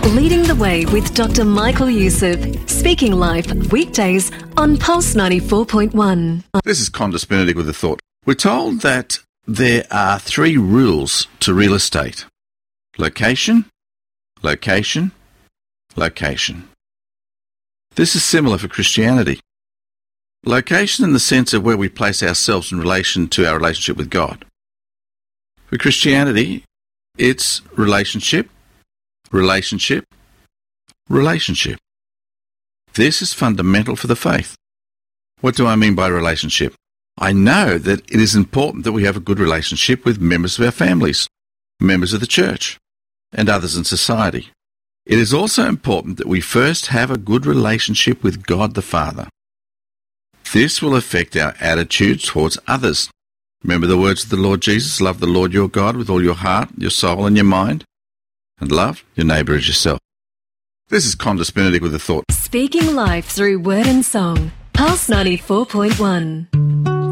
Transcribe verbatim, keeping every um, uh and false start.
Leading the Way with Doctor Michael Youssef. Speaking live weekdays on Pulse ninety-four point one. This is Qantas Benedict with a thought. We're told that there are three rules to real estate. Location, location, location. This is similar for Christianity. Location in the sense of where we place ourselves in relation to our relationship with God. For Christianity, it's relationship, relationship, relationship. This is fundamental for the faith. What do I mean by relationship? I know that it is important that we have a good relationship with members of our families, members of the church, and others in society. It is also important that we first have a good relationship with God the Father. This will affect our attitudes towards others. Remember the words of the Lord Jesus, love the Lord your God with all your heart, your soul and your mind, and love your neighbour as yourself. This is Qantas Benedict with a thought. Speaking live through word and song. Pulse ninety-four point one.